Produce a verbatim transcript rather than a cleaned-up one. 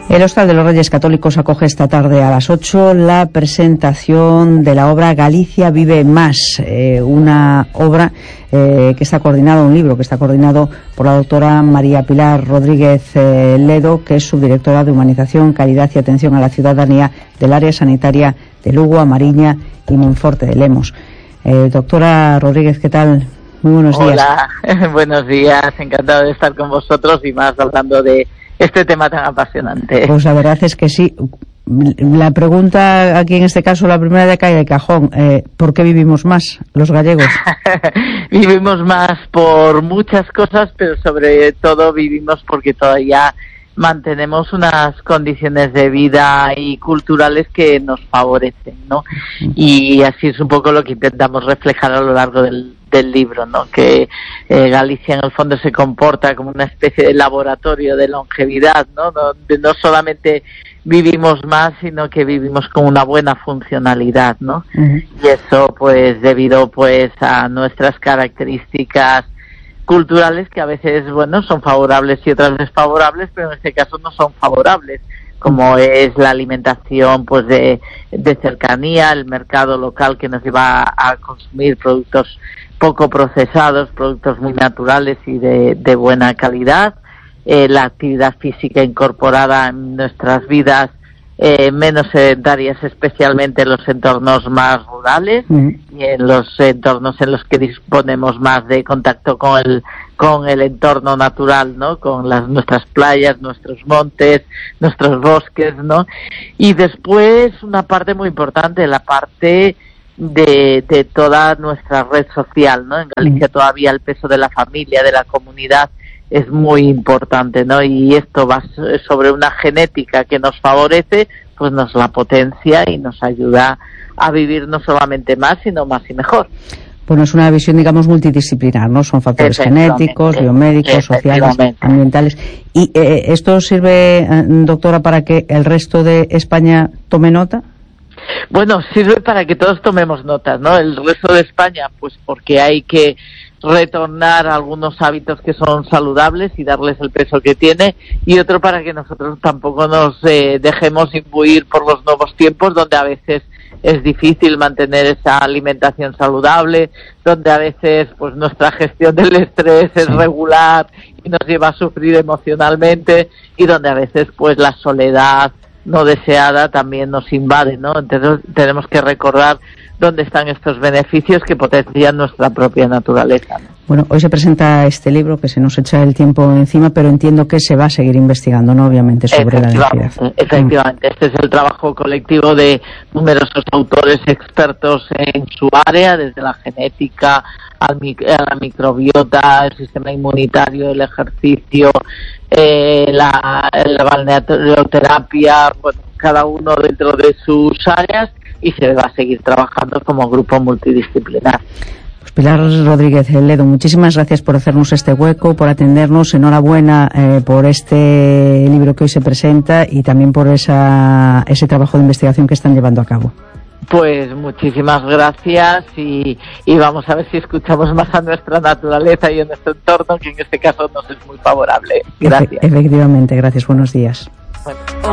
El Hostal de los Reyes Católicos acoge esta tarde a las ocho la presentación de la obra Galicia vive más, eh, una obra eh, que está coordinado, un libro que está coordinado por la doctora María Pilar Rodríguez eh, Ledo, que es subdirectora de Humanización, Calidad y Atención a la Ciudadanía del área sanitaria de Lugo, A Mariña y Monforte de Lemos. Eh, doctora Rodríguez, ¿qué tal? Muy buenos días. Hola, buenos días, encantado de estar con vosotros y más hablando de este tema tan apasionante. Pues la verdad es que sí. La pregunta aquí en este caso, la primera de calle de cajón, eh, ¿por qué vivimos más los gallegos? Vivimos más por muchas cosas, pero sobre todo vivimos porque todavía mantenemos unas condiciones de vida y culturales que nos favorecen, ¿no? Y así es un poco lo que intentamos reflejar a lo largo del, del libro, ¿no? Que eh, Galicia en el fondo se comporta como una especie de laboratorio de longevidad, ¿no? Donde no solamente vivimos más, sino que vivimos con una buena funcionalidad, ¿no? Uh-huh. Y eso, pues, debido, pues, a nuestras características culturales que a veces, bueno, son favorables y otras desfavorables, pero en este caso no son favorables, como es la alimentación, pues, de, de cercanía, el mercado local que nos lleva a, a consumir productos poco procesados, productos muy naturales y de, de buena calidad, eh, la actividad física incorporada en nuestras vidas, eh, menos sedentarias, especialmente en los entornos más rurales mm. y en los entornos en los que disponemos más de contacto con el con el entorno natural, ¿no? Con las nuestras playas, nuestros montes, nuestros bosques, ¿no? Y después una parte muy importante, la parte de, de toda nuestra red social, ¿no? En Galicia todavía el peso de la familia, de la comunidad es muy importante, ¿no? Y esto va sobre una genética que nos favorece, pues nos la potencia y nos ayuda a vivir no solamente más, sino más y mejor. Bueno, es una visión, digamos, multidisciplinar, ¿no? Son factores genéticos, biomédicos, sociales, ambientales. ¿Y eh, esto sirve, doctora, para que el resto de España tome nota? Bueno, sirve para que todos tomemos nota, ¿no? El resto de España, pues porque hay que retornar a algunos hábitos que son saludables y darles el peso que tiene, y otro para que nosotros tampoco nos eh, dejemos imbuir por los nuevos tiempos, donde a veces es difícil mantener esa alimentación saludable, donde a veces pues nuestra gestión del estrés es regular y nos lleva a sufrir emocionalmente, y donde a veces pues la soledad no deseada también nos invade, ¿no? Entonces tenemos que recordar dónde están estos beneficios que potencian nuestra propia naturaleza, ¿no? Bueno, hoy se presenta este libro, que se nos echa el tiempo encima, pero entiendo que se va a seguir investigando, ¿no? Obviamente, sobre la densidad. Efectivamente, este es el trabajo colectivo de numerosos autores expertos en su área, desde la genética al mic- a la microbiota, el sistema inmunitario, el ejercicio, eh, la, la balneoterapia, bueno, cada uno dentro de sus áreas, y se va a seguir trabajando como grupo multidisciplinar. Pues Pilar Rodríguez Ledo, muchísimas gracias por hacernos este hueco, por atendernos. Enhorabuena eh, por este libro que hoy se presenta y también por esa, ese trabajo de investigación que están llevando a cabo. Pues muchísimas gracias y, y vamos a ver si escuchamos más a nuestra naturaleza y a nuestro entorno, que en este caso nos es muy favorable. Gracias. Efe- efectivamente, gracias. Buenos días. Bueno.